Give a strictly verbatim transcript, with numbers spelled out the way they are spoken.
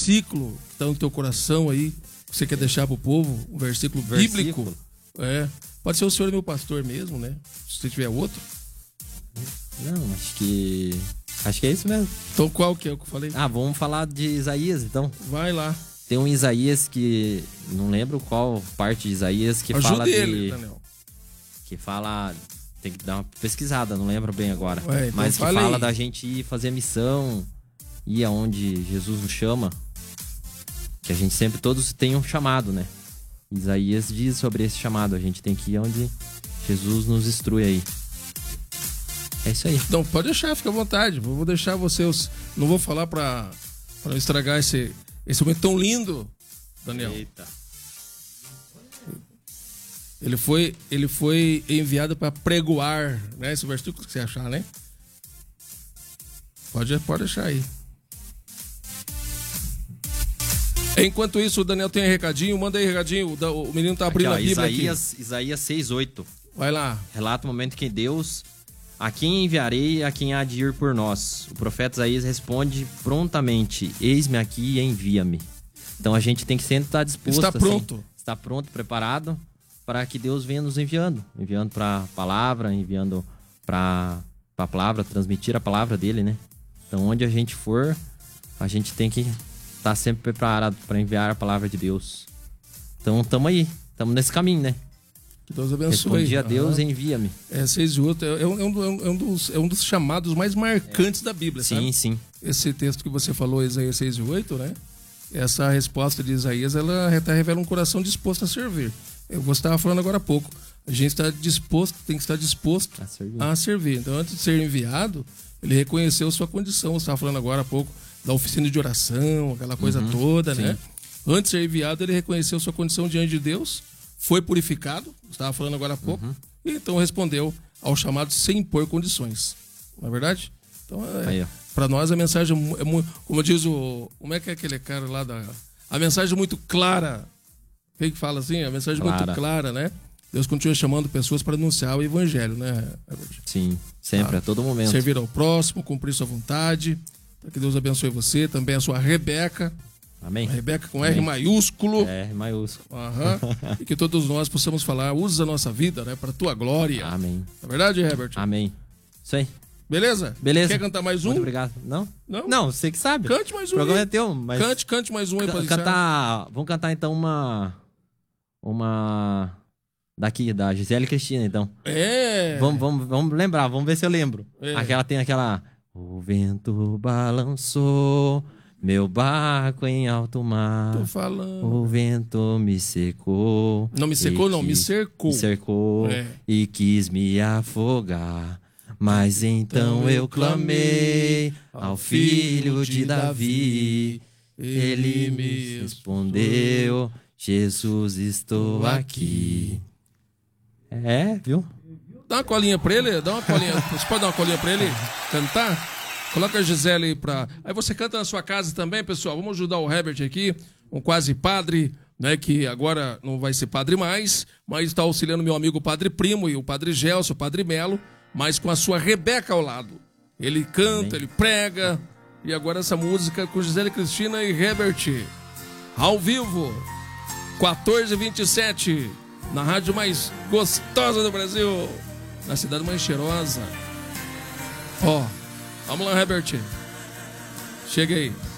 versículo que está no teu coração aí, que você quer deixar pro povo, um versículo, versículo bíblico. É. Pode ser o senhor meu pastor mesmo, né? Se você tiver outro. Não, acho que... Acho que é isso mesmo. Então qual que é o que eu falei? Ah, vamos falar de Isaías, então. Vai lá. Tem um Isaías que... Não lembro qual parte de Isaías que Ajude fala de... ele, Daniel. Que fala... Tem que dar uma pesquisada, não lembro bem agora. Ué, então mas que fala fala aí. da gente ir fazer missão, ir aonde Jesus nos chama. Que a gente sempre, todos têm um chamado, né? Isaías diz sobre esse chamado. A gente tem que ir onde Jesus nos instrui aí. É isso aí. Então, pode deixar, fica à vontade. Vou deixar vocês... Não vou falar pra, pra não estragar esse, esse momento tão lindo, Daniel. Eita. Ele foi, ele foi enviado para pregoar, né? Esse versículo que você achar, né? Pode, pode deixar aí. Enquanto isso, o Daniel tem um recadinho. Manda aí, recadinho. O, o menino tá abrindo aqui, ó, a Bíblia Isaías, aqui. Isaías seis, oito. Vai lá. Relata o momento que Deus... A quem enviarei, a quem há de ir por nós? O profeta Isaías responde prontamente: eis-me aqui e envia-me. Então a gente tem que sempre estar disposto. Está pronto. Assim, estar pronto, preparado para que Deus venha nos enviando. Enviando para a palavra, enviando para a palavra, transmitir a palavra dele, né? Então onde a gente for, a gente tem que estar sempre preparado para enviar a palavra de Deus. Então estamos aí, estamos nesse caminho, né? Que Deus abençoe. Respondi a Deus, uhum. Envia-me. É, seis e oito é, é, um, é, um dos, é um dos chamados mais marcantes é. da Bíblia, sim, sabe? Sim, sim. Esse texto que você falou, Isaías seis e oito, né? Essa resposta de Isaías, ela revela um coração disposto a servir. Eu você estava falando agora há pouco. A gente está disposto, tem que estar disposto a servir. a servir. Então, antes de ser enviado, ele reconheceu sua condição. Você estava falando agora há pouco da oficina de oração, aquela coisa uhum, toda, sim. né? Antes de ser enviado, ele reconheceu sua condição diante de Deus, foi purificado, estava falando agora há pouco, uhum. e então respondeu ao chamado sem impor condições. Não é verdade? Então, é, para nós a mensagem é muito, como diz o, como é que é aquele cara lá da, a mensagem é muito clara. Quem que fala assim? A mensagem é muito clara, né? Deus continua chamando pessoas para anunciar o evangelho, né, Herbert? Sim, sempre, ah, a todo momento. Servir ao próximo, cumprir sua vontade. Que Deus abençoe você, também a sua Rebeca. Amém. A Rebeca com Amém. R maiúsculo. É, R maiúsculo. Uhum. E que todos nós possamos falar, usa a nossa vida, né, para tua glória. Amém. É verdade, Herbert? Amém. Isso aí. Beleza? Beleza. Quer cantar mais um? Muito obrigado. Não? Não? Não, você que sabe. Cante mais um. O programa aí. é teu, mas... Cante, cante mais um aí pra cantar. Vamos cantar então uma... Uma... Daqui, da Gisele Cristina, então. É. Vamos, vamos, vamos lembrar, vamos ver se eu lembro. É. Aquela tem aquela... O vento balançou meu barco em alto mar. Tô falando. O vento me secou. Não me secou, não, me cercou. Me cercou é. e quis me afogar. Mas então, então eu clamei ao filho de Davi. Ele me respondeu: Jesus, estou aqui. É, viu? Dá uma colinha pra ele, dá uma colinha. Você pode dar uma colinha pra ele cantar? Coloca a Gisele aí pra... Aí você canta na sua casa também, pessoal. Vamos ajudar o Herbert aqui, um quase padre, né? Que agora não vai ser padre mais, mas está auxiliando meu amigo Padre Primo e o Padre Gelson, o Padre Melo, mas com a sua Rebeca ao lado. Ele canta, Amém. Ele prega. E agora essa música com Gisele Cristina e Herbert. Ao vivo, quatorze e vinte e sete, na rádio mais gostosa do Brasil. Na cidade mais cheirosa. Ó, oh, vamos lá, Herbert. Chega aí.